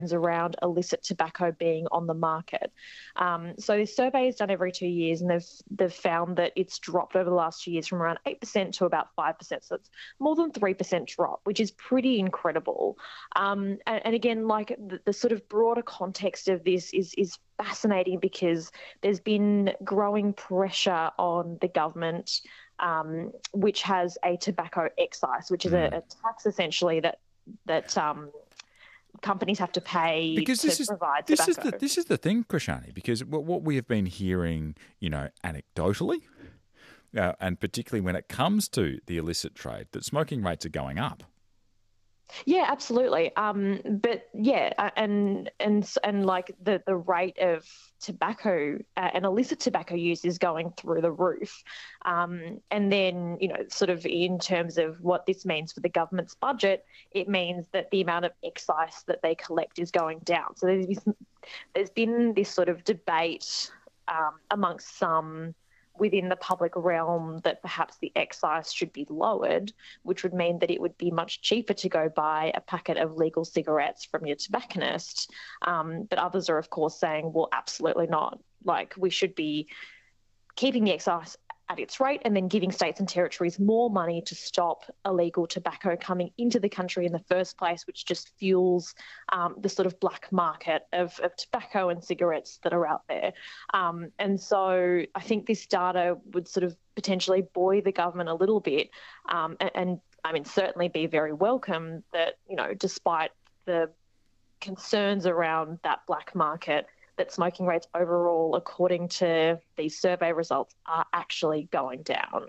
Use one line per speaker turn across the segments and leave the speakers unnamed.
around illicit tobacco being on the market. So this survey is done every 2 years, and they've found that it's dropped over the last 2 years from around 8% to about 5%. So it's more than 3% drop, which is pretty incredible. And again, like the sort of broader context of this is fascinating, because there's been growing pressure on the government, which has a tobacco excise, which is a tax essentially that companies have to pay provide tobacco.
This is the thing, Krishani, because what we have been hearing, anecdotally, and particularly when it comes to the illicit trade, that smoking rates are going up.
Yeah, absolutely. But yeah, and like the rate of tobacco and illicit tobacco use is going through the roof. And then, sort of in terms of what this means for the government's budget, it means that the amount of excise that they collect is going down. So there's been this sort of debate amongst some within the public realm that perhaps the excise should be lowered, which would mean that it would be much cheaper to go buy a packet of legal cigarettes from your tobacconist. But others are, of course, saying, well, absolutely not. Like, we should be keeping the excise at its rate and then giving states and territories more money to stop illegal tobacco coming into the country in the first place, which just fuels the sort of black market of tobacco and cigarettes that are out there. And so I think this data would sort of potentially buoy the government a little bit, and I mean, certainly be very welcome that, despite the concerns around that black market, that smoking rates overall, according to these survey results, are actually going down.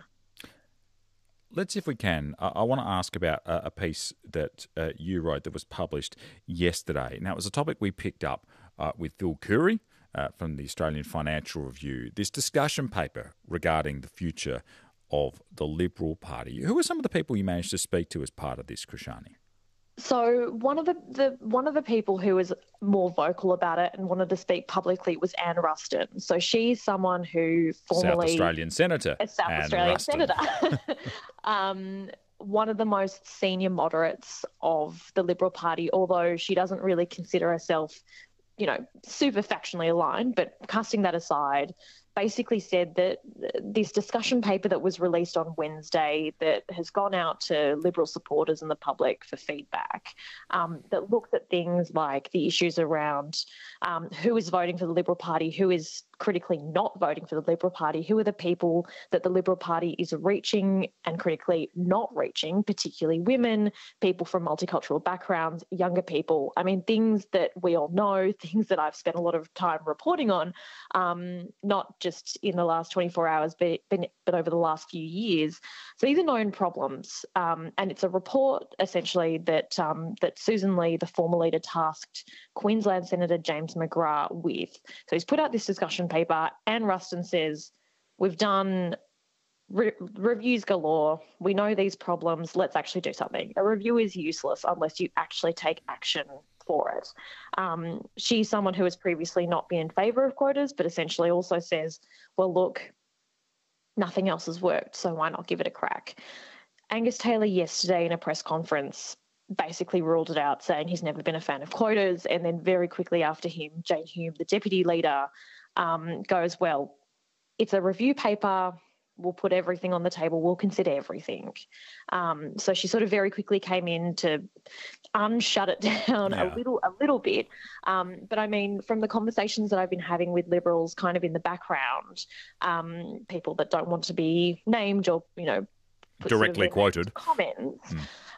Let's, if we can, I want to ask about a piece that you wrote that was published yesterday. Now, it was a topic we picked up with Phil Coorey from the Australian Financial Review, this discussion paper regarding the future of the Liberal Party. Who are some of the people you managed to speak to as part of this, Krishani?
So one of the people who was more vocal about it and wanted to speak publicly was Anne Ruston. So she's someone who formerly
South Australian Senator.
One of the most senior moderates of the Liberal Party, although she doesn't really consider herself, super factionally aligned, but casting that aside, basically said that this discussion paper that was released on Wednesday that has gone out to Liberal supporters and the public for feedback, that looks at things like the issues around who is voting for the Liberal Party, who is critically not voting for the Liberal Party, who are the people that the Liberal Party is reaching and critically not reaching, particularly women, people from multicultural backgrounds, younger people. I mean, things that we all know, things that I've spent a lot of time reporting on, not just in the last 24 hours, but over the last few years. So these are known problems. And it's a report, essentially, that Susan Lee, the former leader, tasked Queensland Senator James McGrath with. So he's put out this discussion paper. Anne Ruston says, we've done reviews galore. We know these problems. Let's actually do something. A review is useless unless you actually take action for it. She's someone who has previously not been in favour of quotas, but essentially also says, well, look, nothing else has worked, so why not give it a crack? Angus Taylor yesterday in a press conference basically ruled it out, saying he's never been a fan of quotas, and then very quickly after him, Jane Hume, the deputy leader, goes, well, it's a review paper, we'll put everything on the table, we'll consider everything. So she sort of very quickly came in to shut it down a little bit. But I mean, from the conversations that I've been having with Liberals kind of in the background, people that don't want to be named or,
directly quoted
comments,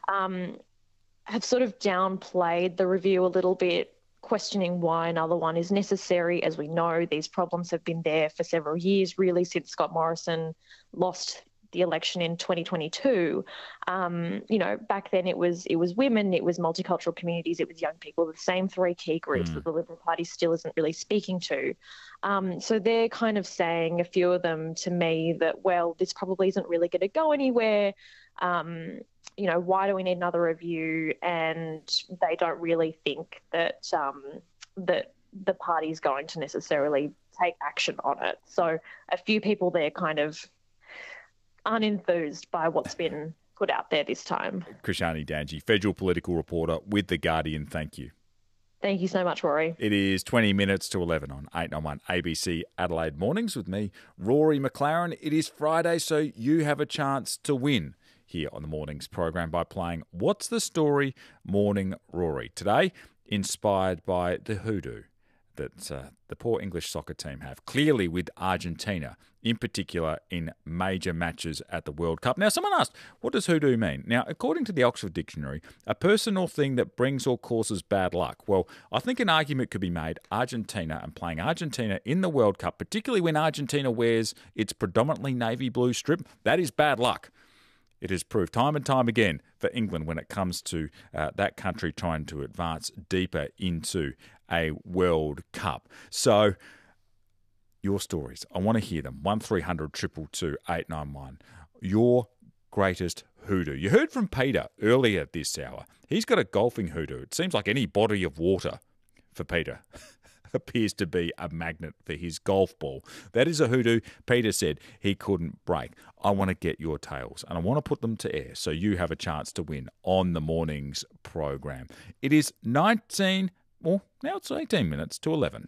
have sort of downplayed the review a little bit, questioning why another one is necessary. As we know, these problems have been there for several years, really since Scott Morrison lost the election in 2022. Back then it was women, it was multicultural communities, it was young people, the same three key groups that the Liberal Party still isn't really speaking to. So they're kind of saying, a few of them to me, that, well, this probably isn't really going to go anywhere. Why do we need another review? And they don't really think that that the party's going to necessarily take action on it. So a few people there kind of unenthused by what's been put out there this time.
Krishani Danji, federal political reporter with The Guardian, thank you.
Thank you so much, Rory.
It is 20 minutes to 11 on 891 ABC Adelaide Mornings with me, Rory McLaren. It is Friday, so you have a chance to win here on the Mornings program by playing What's the Story Morning Rory. Today, inspired by the hoodoo that the poor English soccer team have, clearly with Argentina, in particular in major matches at the World Cup. Now, someone asked, what does hoodoo mean? Now, according to the Oxford Dictionary, a person or thing that brings or causes bad luck. Well, I think an argument could be made, Argentina and playing Argentina in the World Cup, particularly when Argentina wears its predominantly navy blue strip, that is bad luck. It has proved time and time again for England when it comes to that country trying to advance deeper into a World Cup. So, your stories, I want to hear them. 1300 222 891. Your greatest hoodoo. You heard from Peter earlier this hour. He's got a golfing hoodoo. It seems like any body of water for Peter appears to be a magnet for his golf ball. That is a hoodoo Peter said he couldn't break. I want to get your tales and I want to put them to air so you have a chance to win on the morning's program. It is 18 minutes to 11.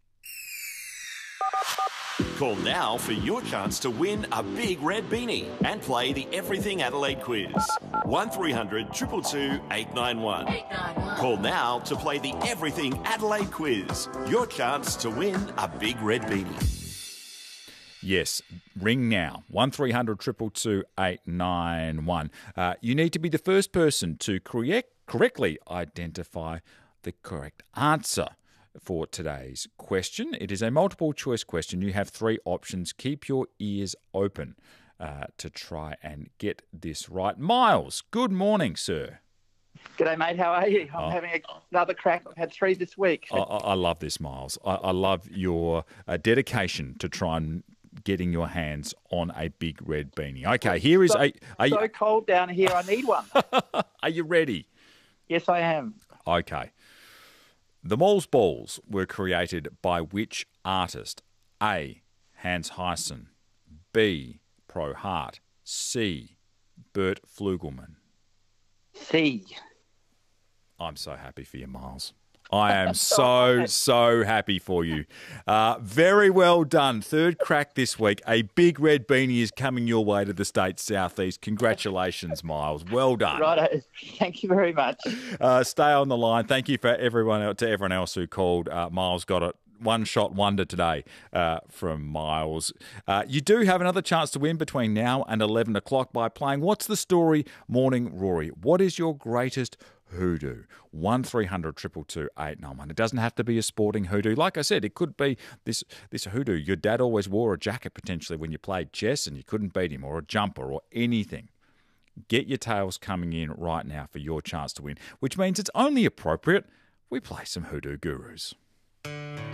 Call now for your chance to win a big red beanie and play the Everything Adelaide quiz. 1300 222 891. Call now to play the Everything Adelaide quiz. Your chance to win a big red beanie.
Yes, ring now. 1300 222 891. You need to be the first person to correctly identify the correct answer for today's question. It is a multiple choice question. You have three options. Keep your ears open to try and get this right. Miles, good morning, sir.
G'day, mate. How are you? I'm having another crack. I've had 3 this week.
I love this, Miles. I love your dedication to try and getting your hands on a big red beanie. Okay, here is
so cold down here. I need one.
Are you ready?
Yes, I am.
Okay. The Moles Balls were created by which artist? A. Hans Heissen. B. Pro Hart. C. Bert Flugelman.
C.
I'm so happy for you, Miles. I am so happy for you. Very well done. Third crack this week. A big red beanie is coming your way to the state's southeast. Congratulations, Miles. Well done.
Right. Thank you very much.
Stay on the line. Thank you to everyone else who called. Miles got it. One-shot wonder today from Miles. You do have another chance to win between now and 11 o'clock by playing What's the Story Morning Rory. What is your greatest hoodoo? 1300 222 891. It doesn't have to be a sporting hoodoo. Like I said, it could be this hoodoo. Your dad always wore a jacket potentially when you played chess and you couldn't beat him, or a jumper or anything. Get your tales coming in right now for your chance to win, which means it's only appropriate we play some Hoodoo Gurus.